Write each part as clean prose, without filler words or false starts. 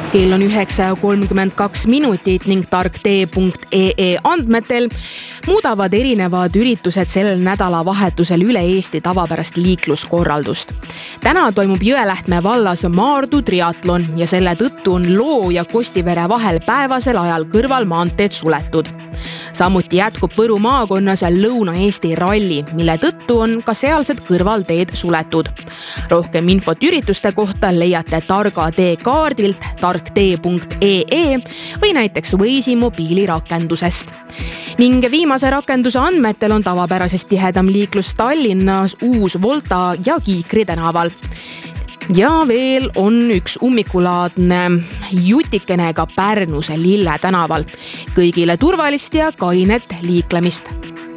Kell on 9:32 ning tarktee.ee andmetel muudavad erinevad üritused sellel nädalavahetusel üle Eesti tavapärast liikluskorraldust. Täna toimub Jõelähtme vallas Maardu triatlon ja selle tõttu on Loo ja Kostivere vahel päevasel ajal kõrvalmaanteed suletud. Samuti jätkub Võru maakonnas Lõuna-Eesti ralli, mille tõttu on ka sealsed kõrvalteed suletud. Rohkem infot ürituste kohta leiate Targa tee kaardilt tarktee.ee või näiteks Waze'i mobiilirakendusest. Ning viimase rakenduse andmetel on tavapärasest tihedam liiklus Tallinnas Uus Volta ja Kiikri tänaval. Ja veel on üks ummikulaadne jutikene ka Pärnuse Lille tänaval. Kõigile turvalist ja kainet liiklemist.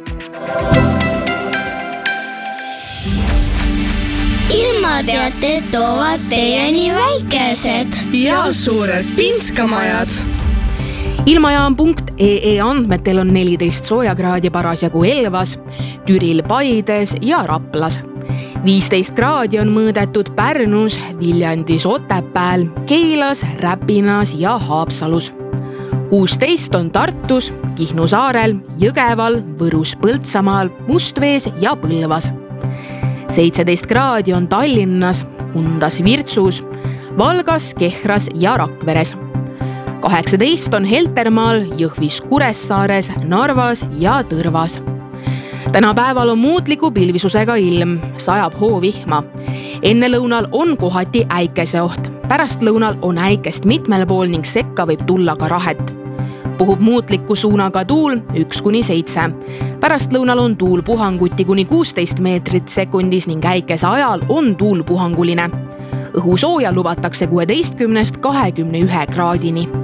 Ilmateated toovad teieni väikesed ja suured pinskamajad. Ilmajaam.ee andmetel on 14 soojakraadi parasjagu Elvas, Türil, Paides ja Raplas. 15 kraadi on mõõdetud Pärnus, Viljandis, Otepääl, Keilas, Räpinas ja Haapsalus. 16 on Tartus, Kihnu saarel, Jõgeval, Võrus, Põltsamaal, Mustvees ja Põlvas. 17 kraadi on Tallinnas, Kundas, Virtsus, Valgas, Kehras ja Rakveres. 18 on Heltermaal, Jõhvis, Kuressaares, Narvas ja Tõrvas. Täna päeval on muutliku pilvisusega ilm, sajab hoovihma. Enne lõunal on kohati äikeseoht. Pärast lõunal on äikest mitmel pool ning sekka võib tulla ka rahet. Puhub muutliku suunaga tuul 1-7. Pärast lõunal on tuul puhanguti kuni 16 meetrit sekundis ning äikese ajal on tuul puhanguline. Õhusooja lubatakse 16-21 kraadini.